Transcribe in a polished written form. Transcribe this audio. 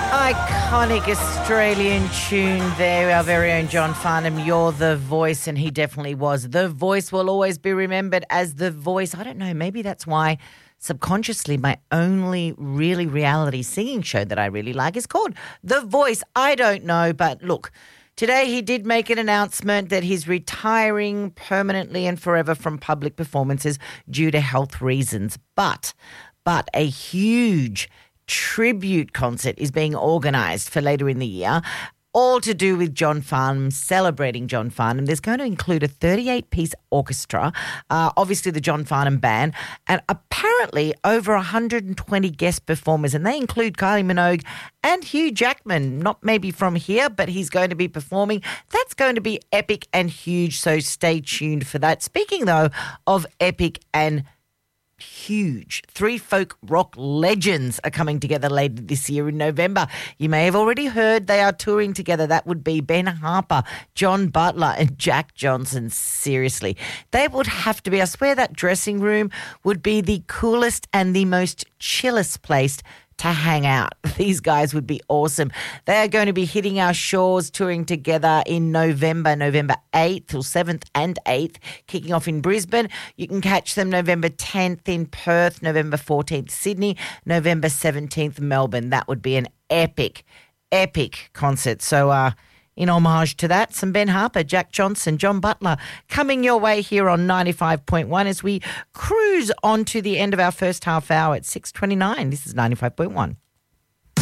Iconic Australian tune there, our very own John Farnham, You're the Voice, and he definitely was. The Voice will always be remembered as The Voice. I don't know, maybe that's why subconsciously my only really reality singing show that I really like is called The Voice. I don't know, but look, today he did make an announcement that he's retiring permanently and forever from public performances due to health reasons. But a huge tribute concert is being organised for later in the year, all to do with John Farnham, celebrating John Farnham. There's going to include a 38-piece orchestra, obviously the John Farnham Band, and apparently over 120 guest performers, and they include Kylie Minogue and Hugh Jackman, not maybe from here, but he's going to be performing. That's going to be epic and huge, so stay tuned for that. Speaking, though, of epic and huge, three folk rock legends are coming together later this year in November. You may have already heard they are touring together. That would be Ben Harper, John Butler and Jack Johnson. Seriously, they would have to be, I swear that dressing room would be the coolest and the most chillest place to hang out. These guys would be awesome. They are going to be hitting our shores, touring together in November 8th till 7th and 8th, kicking off in Brisbane. You can catch them November 10th in Perth, November 14th Sydney, November 17th Melbourne. That would be an epic concert. So in homage to that, some Ben Harper, Jack Johnson, John Butler coming your way here on 95.1 as we cruise on to the end of our first half hour at 6:29. This is 95.1.